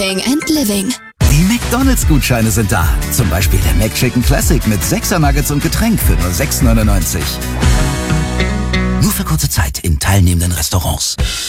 and Living. Die McDonald's-Gutscheine sind da. Zum Beispiel der McChicken Classic mit 6er Nuggets und Getränk für nur 6,99 €. Nur für kurze Zeit in teilnehmenden Restaurants.